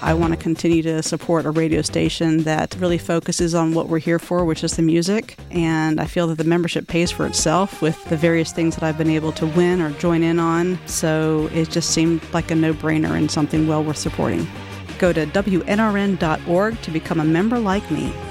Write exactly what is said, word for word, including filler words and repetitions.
I want to continue to support a radio station that really focuses on what we're here for, which is the music. And I feel that the membership pays for itself with the various things that I've been able to win or join in on. So it just seemed like a no-brainer and something well worth supporting. Go to W N R N dot org to become a member like me.